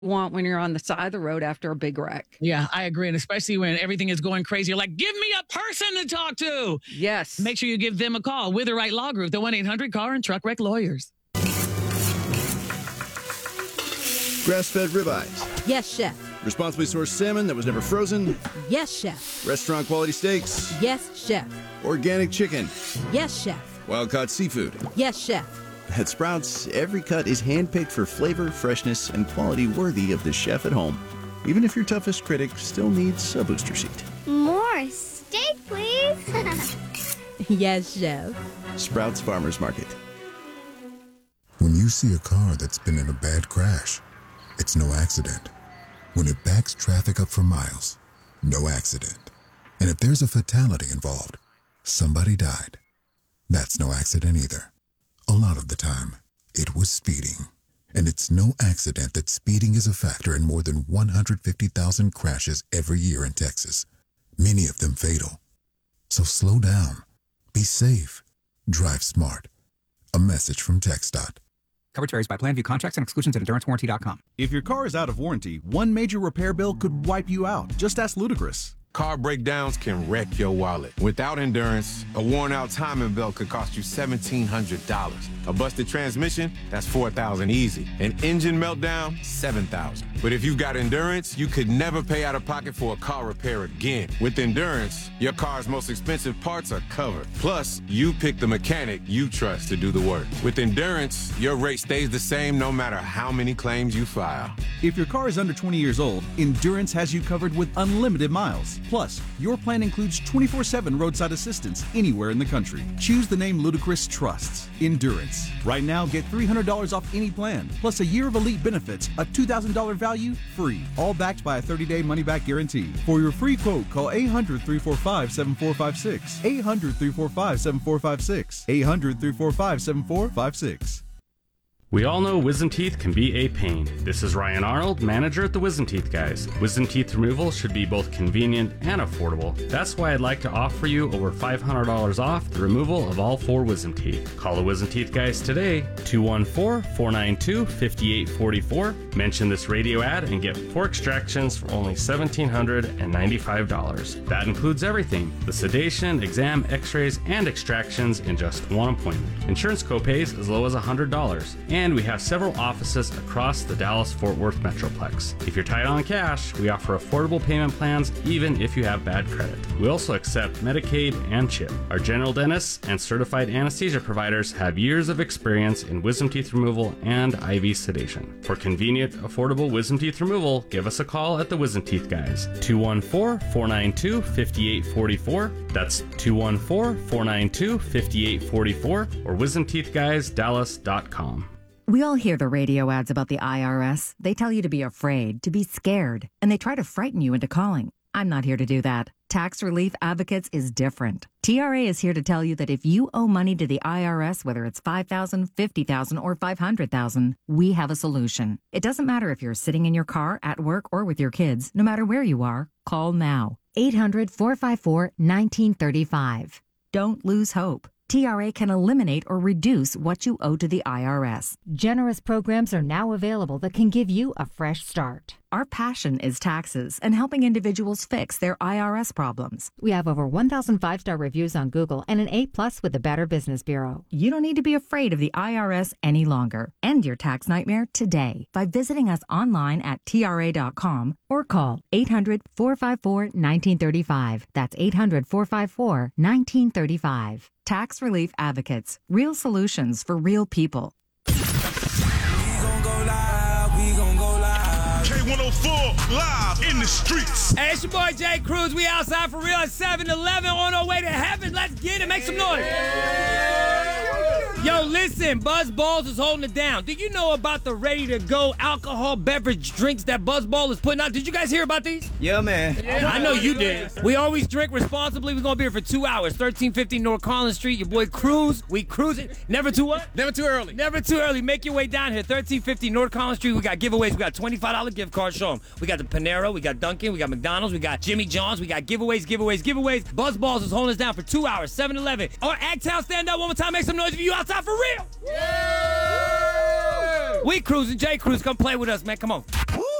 want when you're on the side of the road after a big wreck. Yeah, I agree. And especially when everything is going crazy, you're like, give me a person to talk to. Yes. Make sure you give them a call. Witherite Law Group, the 1-800-CAR and Truck Wreck Lawyers. Grass-fed ribeyes. Yes, chef. Responsibly sourced salmon that was never frozen. Yes, chef. Restaurant quality steaks. Yes, chef. Organic chicken. Yes, chef. Wild-caught seafood. Yes, chef. At Sprouts, every cut is handpicked for flavor, freshness, and quality worthy of the chef at home. Even if your toughest critic still needs a booster seat. More steak, please. Yes, chef. Sprouts Farmers Market. When you see a car that's been in a bad crash, it's no accident. When it backs traffic up for miles, no accident. And if there's a fatality involved, somebody died. That's no accident either. A lot of the time, it was speeding. And it's no accident that speeding is a factor in more than 150,000 crashes every year in Texas, many of them fatal. So slow down, be safe, drive smart. A message from TxDOT. Coverage varies by plan. View contracts and exclusions at EnduranceWarranty.com. If your car is out of warranty, one major repair bill could wipe you out. Just ask Ludacris. Car breakdowns can wreck your wallet. Without Endurance, a worn-out timing belt could cost you $1,700. A busted transmission, that's $4,000 easy. An engine meltdown, $7,000. But if you've got Endurance, you could never pay out of pocket for a car repair again. With Endurance, your car's most expensive parts are covered. Plus, you pick the mechanic you trust to do the work. With Endurance, your rate stays the same no matter how many claims you file. If your car is under 20 years old, Endurance has you covered with unlimited miles. Plus, your plan includes 24/7 roadside assistance anywhere in the country. Choose the name Ludacris trusts, Endurance. Right now, get $300 off any plan, plus a year of elite benefits, a $2,000 value, free. All backed by a 30-day money-back guarantee. For your free quote, call 800-345-7456. 800-345-7456. 800-345-7456. We all know wisdom teeth can be a pain. This is Ryan Arnold, manager at the Wisdom Teeth Guys. Wisdom teeth removal should be both convenient and affordable. That's why I'd like to offer you over $500 off the removal of all 4 wisdom teeth. Call the Wisdom Teeth Guys today, 214-492-5844. Mention this radio ad and get 4 extractions for only $1,795. That includes everything: the sedation, exam, x-rays, and extractions in just one appointment. Insurance copays as low as $100. And we have several offices across the Dallas-Fort Worth Metroplex. If you're tight on cash, we offer affordable payment plans even if you have bad credit. We also accept Medicaid and CHIP. Our general dentists and certified anesthesia providers have years of experience in wisdom teeth removal and IV sedation. For convenient, affordable wisdom teeth removal, give us a call at the Wisdom Teeth Guys, 214-492-5844. That's 214-492-5844 or wisdomteethguysdallas.com. We all hear the radio ads about the IRS. They tell you to be afraid, to be scared, and they try to frighten you into calling. I'm not here to do that. Tax Relief Advocates is different. TRA is here to tell you that if you owe money to the IRS, whether it's $5,000, $50,000, or $500,000, we have a solution. It doesn't matter if you're sitting in your car, at work, or with your kids. No matter where you are, call now. 800-454-1935. Don't lose hope. TRA can eliminate or reduce what you owe to the IRS. Generous programs are now available that can give you a fresh start. Our passion is taxes and helping individuals fix their IRS problems. We have over 1,000 5-star reviews on Google and an A+ with the Better Business Bureau. You don't need to be afraid of the IRS any longer. End your tax nightmare today by visiting us online at TRA.com or call 800-454-1935. That's 800-454-1935. Tax Relief Advocates. Real solutions for real people. K104 live in the streets. Hey, it's your boy Jay Cruz. We outside for real at 7-Eleven on our way to heaven. Let's get it. Make some noise. Yo, listen, Buzz Balls is holding it down. Do you know about the ready-to-go alcohol beverage drinks that Buzz Ball is putting out? Did you guys hear about these? Yeah, man. I know you did. We always drink responsibly. We're going to be here for 2 hours. 1350 North Collins Street. Your boy Cruz. We cruising. Never too what? Never too early. Never too early. Make your way down here. 1350 North Collins Street. We got giveaways. We got $25 gift cards. Show them. We got the Panera. We got Dunkin'. We got McDonald's. We got Jimmy John's. We got giveaways. Buzz Balls is holding us down for 2 hours. 7-Eleven. Or Agtown, stand up one more time. Make some noise if you outside for real. Yeah! We cruising. Jay Cruz, come play with us, man. Come on.